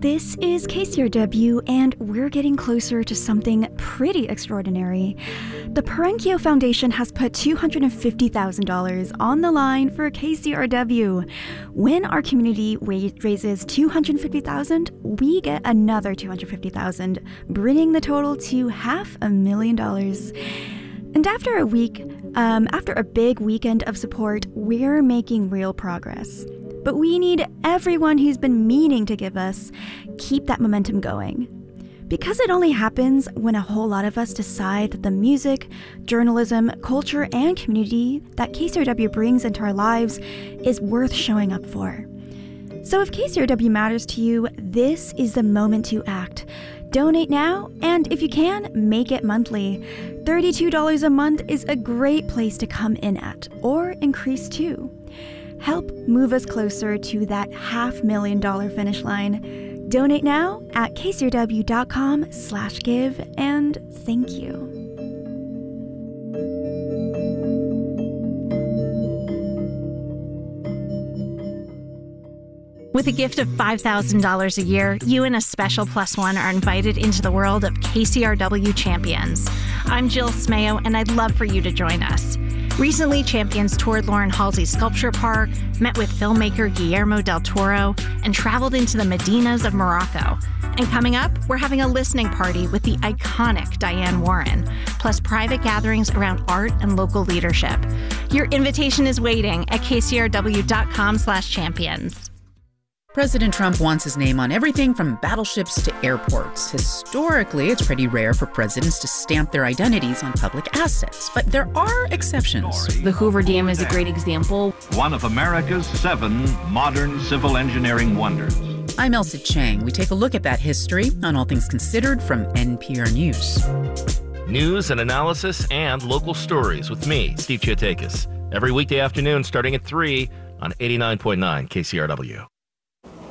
This is KCRW, and we're getting closer to something pretty extraordinary. The Perenkio Foundation has put $250,000 on the line for KCRW. When our community raises $250,000, we get another $250,000, bringing the total to $500,000. And after a big weekend of support, we're making real progress. But we need everyone who's been meaning to give us keep that momentum going. Because it only happens when a whole lot of us decide that the music, journalism, culture, and community that KCRW brings into our lives is worth showing up for. So if KCRW matters to you, this is the moment to act. Donate now, and if you can, make it monthly. $32 a month is a great place to come in at, or increase to. Help move us closer to that $500,000 finish line. Donate now at kcrw.com/give, and thank you. With a gift of $5,000 a year, you and a special plus one are invited into the world of KCRW Champions. I'm Jill Smayo, and I'd love for you to join us. Recently, Champions toured Lauren Halsey's Sculpture Park, met with filmmaker Guillermo del Toro, and traveled into the Medinas of Morocco. And coming up, we're having a listening party with the iconic Diane Warren, plus private gatherings around art and local leadership. Your invitation is waiting at kcrw.com/champions. President Trump wants his name on everything from battleships to airports. Historically, it's pretty rare for presidents to stamp their identities on public assets, but there are exceptions. The Hoover Dam is a great example. One of America's 7 modern civil engineering wonders. I'm Elsa Chang. We take a look at that history on All Things Considered from NPR News. News and analysis and local stories with me, Steve Chiatakis. Every weekday afternoon starting at 3 on 89.9 KCRW.